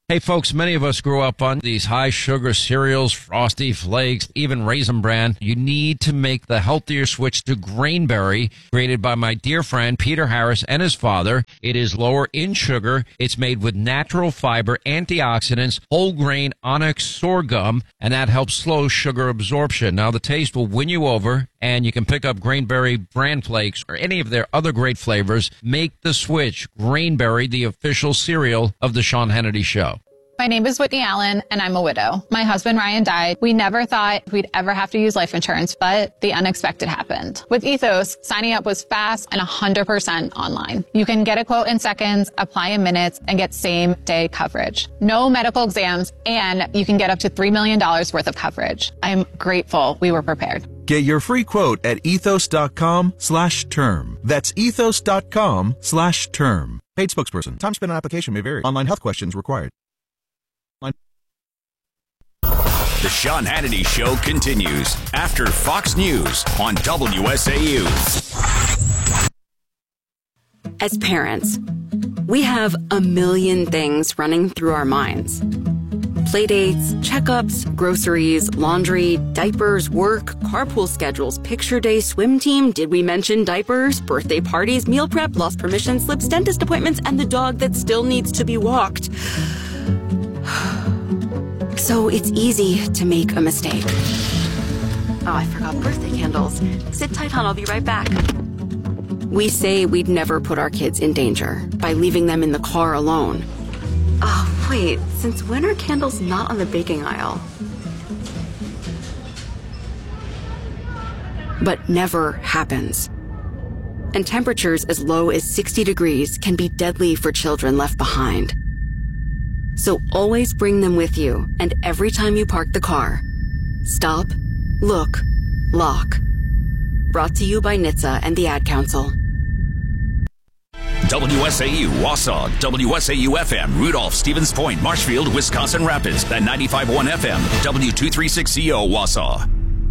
Hey, folks, many of us grew up on these high-sugar cereals, Frosty Flakes, even Raisin Bran. You need to make the healthier switch to Grainberry, created by my dear friend Peter Harris and his father. It is lower in sugar. It's made with natural fiber, antioxidants, whole grain onyx sorghum, and that helps slow sugar absorption. Now, the taste will win you over, and you can pick up Grainberry Bran Flakes or any of their other great flavors. Make the switch. Grainberry, the official cereal of the Sean Hannity Show. My name is Whitney Allen, and I'm a widow. My husband, Ryan, died. We never thought we'd ever have to use life insurance, but the unexpected happened. With Ethos, signing up was fast and 100% online. You can get a quote in seconds, apply in minutes, and get same-day coverage. No medical exams, and you can get up to $3 million worth of coverage. I'm grateful we were prepared. Get your free quote at ethos.com/term. That's ethos.com/term. Paid spokesperson. Time spent on application may vary. Online health questions required. The Sean Hannity Show continues after Fox News on WSAU. As parents, we have a million things running through our minds. Playdates, checkups, groceries, laundry, diapers, work, carpool schedules, picture day, swim team, did we mention diapers, birthday parties, meal prep, lost permission slips, dentist appointments, and the dog that still needs to be walked. So it's easy to make a mistake. Oh, I forgot birthday candles. Sit tight, hon, I'll be right back. We say we'd never put our kids in danger by leaving them in the car alone. Oh, wait, since when are candles not on the baking aisle? But never happens. And temperatures as low as 60 degrees can be deadly for children left behind. So always bring them with you, and every time you park the car, stop, look, lock. Brought to you by NHTSA and the Ad Council. WSAU Wausau, WSAU FM, Rudolph, Stevens Point, Marshfield, Wisconsin Rapids, and 95.1 FM, W236CO Wausau.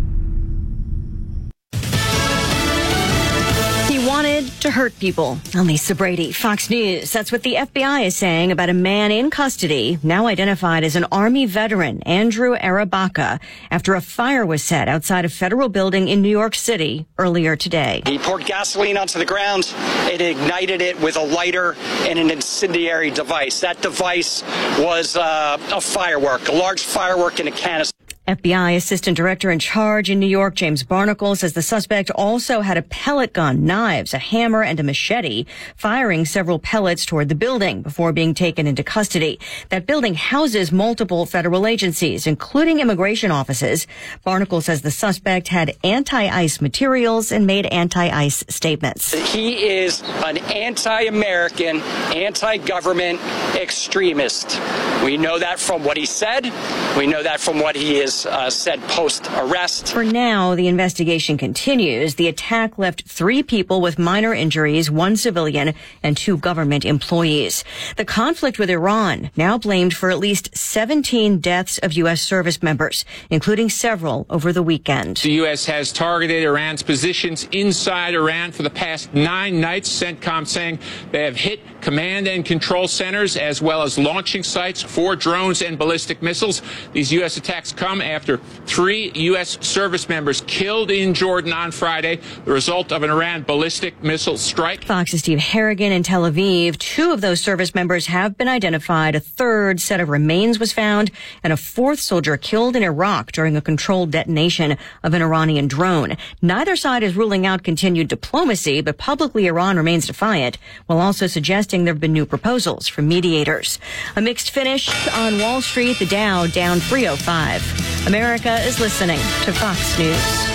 Wanted to hurt people. I'm Lisa Brady, Fox News. That's what the FBI is saying about a man in custody, now identified as an Army veteran, Andrew Arabaka, after a fire was set outside a federal building in New York City earlier today. He poured gasoline onto the ground and ignited it with a lighter and an incendiary device. That device was a firework, a large firework in a canister. FBI Assistant Director in charge in New York, James Barnacle, says the suspect also had a pellet gun, knives, a hammer, and a machete, firing several pellets toward the building before being taken into custody. That building houses multiple federal agencies, including immigration offices. Barnacle says the suspect had anti-ICE materials and made anti-ICE statements. He is an anti-American, anti-government extremist. We know that from what he said. We know that from what he is said post-arrest. For now, the investigation continues. The attack left 3 people with minor injuries, 1 civilian and 2 government employees. The conflict with Iran now blamed for at least 17 deaths of U.S. service members, including several over the weekend. The U.S. has targeted Iran's positions inside Iran for the past 9 nights, CENTCOM saying they have hit command and control centers as well as launching sites for drones and ballistic missiles. These U.S. attacks come after 3 U.S. service members killed in Jordan on Friday, the result of an Iran ballistic missile strike. Fox's Steve Harrigan in Tel Aviv. 2 of those service members have been identified. A 3rd set of remains was found, and a 4th soldier killed in Iraq during a controlled detonation of an Iranian drone. Neither side is ruling out continued diplomacy, but publicly Iran remains defiant, while also suggesting there have been new proposals from mediators. A mixed finish on Wall Street, the Dow down 305. America is listening to Fox News.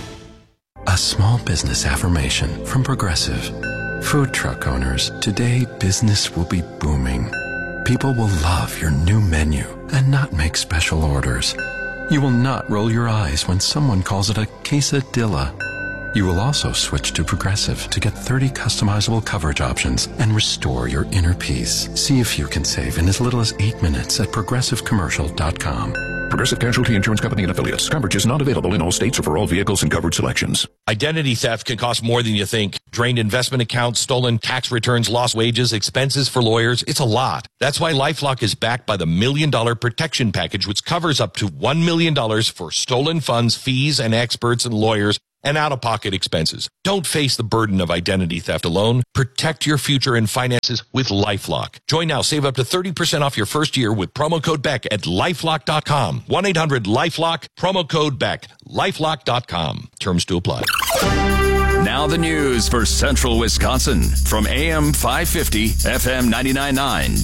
A small business affirmation from Progressive. Food truck owners, today business will be booming. People will love your new menu and not make special orders. You will not roll your eyes when someone calls it a quesadilla. You will also switch to Progressive to get 30 customizable coverage options and restore your inner peace. See if you can save in as little as 8 minutes at progressivecommercial.com. Progressive Casualty Insurance Company and Affiliates. Coverage is not available in all states or for all vehicles and covered selections. Identity theft can cost more than you think. Drained investment accounts, stolen tax returns, lost wages, expenses for lawyers. It's a lot. That's why LifeLock is backed by the $1 Million Protection Package, which covers up to $1 million for stolen funds, fees, and experts and lawyers, and out-of-pocket expenses. Don't face the burden of identity theft alone. Protect your future and finances with LifeLock. Join now. Save up to 30% off your first year with promo code BECK at LifeLock.com. 1-800-LifeLock, promo code BECK. LifeLock.com. Terms to apply. Now the news for Central Wisconsin from AM 550, FM 99.9,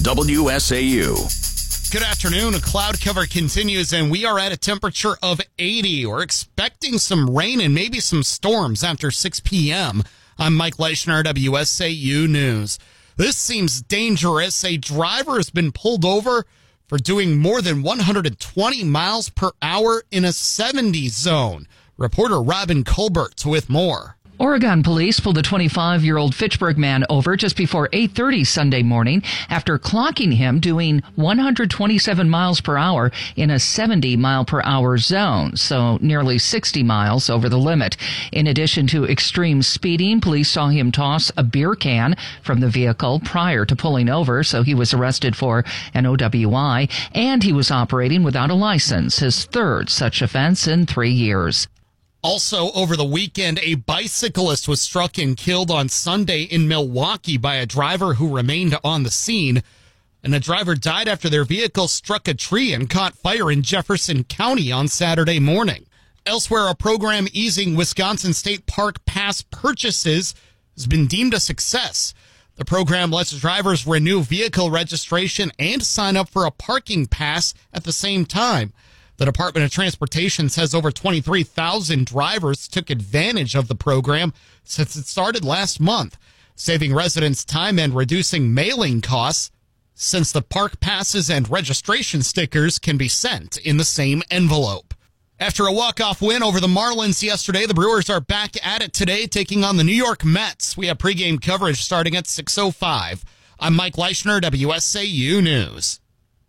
WSAU. Good afternoon. A cloud cover continues, and we are at a temperature of 80. We're expecting some rain and maybe some storms after 6 p.m. I'm Mike Leischner, WSAU News. This seems dangerous. A driver has been pulled over for doing more than 120 miles per hour in a 70 zone. Reporter Robin Colbert with more. Oregon police pulled a 25-year-old Fitchburg man over just before 8:30 Sunday morning after clocking him doing 127 miles per hour in a 70-mile-per-hour zone, so nearly 60 miles over the limit. In addition to extreme speeding, police saw him toss a beer can from the vehicle prior to pulling over, so he was arrested for an OWI, and he was operating without a license, his third such offense in 3 years. Also, over the weekend, a bicyclist was struck and killed on Sunday in Milwaukee by a driver who remained on the scene. And the driver died after their vehicle struck a tree and caught fire in Jefferson County on Saturday morning. Elsewhere, a program easing Wisconsin State Park Pass purchases has been deemed a success. The program lets drivers renew vehicle registration and sign up for a parking pass at the same time. The Department of Transportation says over 23,000 drivers took advantage of the program since it started last month, saving residents time and reducing mailing costs since the park passes and registration stickers can be sent in the same envelope. After a walk-off win over the Marlins yesterday, the Brewers are back at it today, taking on the New York Mets. We have pregame coverage starting at 6:05. I'm Mike Leischner, WSAU News.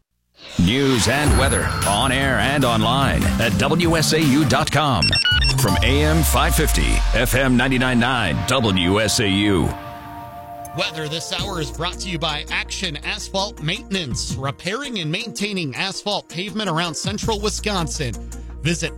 News and weather on air and online at WSAU.com. From AM 550, FM 99.9, WSAU. Weather this hour is brought to you by Action Asphalt Maintenance, repairing and maintaining asphalt pavement around central Wisconsin. Visit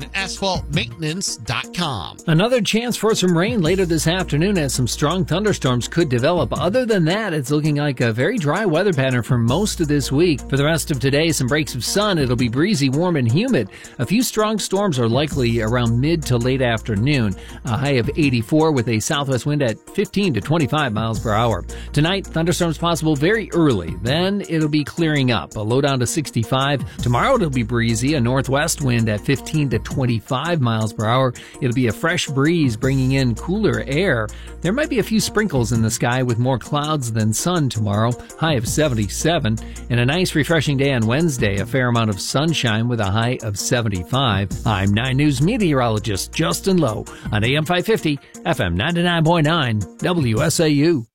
actionasphaltmaintenance.com. Another chance for some rain later this afternoon as some strong thunderstorms could develop. Other than that, it's looking like a very dry weather pattern for most of this week. For the rest of today, some breaks of sun. It'll be breezy, warm, and humid. A few strong storms are likely around mid to late afternoon. A high of 84 with a southwest wind at 15 to 25 miles per hour. Tonight, thunderstorms possible very early. Then it'll be clearing up. A low down to 65. Tomorrow it'll be breezy, a northwest wind at 15 to 25 miles per hour. It'll be a fresh breeze bringing in cooler air. There might be a few sprinkles in the sky with more clouds than sun tomorrow, high of 77. And a nice refreshing day on Wednesday, a fair amount of sunshine with a high of 75. I'm 9 News meteorologist Justin Lowe on AM 550, FM 99.9, WSAU.